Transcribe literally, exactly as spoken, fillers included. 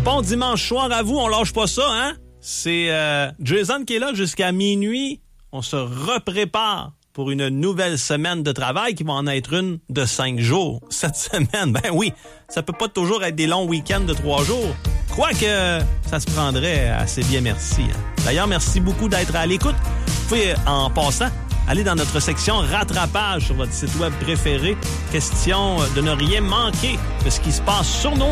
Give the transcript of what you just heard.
Bon dimanche soir à vous, on lâche pas ça, hein? C'est euh, Jason qui est là jusqu'à minuit. On se reprépare pour une nouvelle semaine de travail qui va en être une de cinq jours. Cette semaine, ben oui, ça peut pas toujours être des longs week-ends de trois jours. Quoique, ça se prendrait assez bien, merci. D'ailleurs, merci beaucoup d'être à l'écoute. Vous pouvez, en passant, aller dans notre section rattrapage sur votre site web préféré. Question de ne rien manquer de ce qui se passe sur nos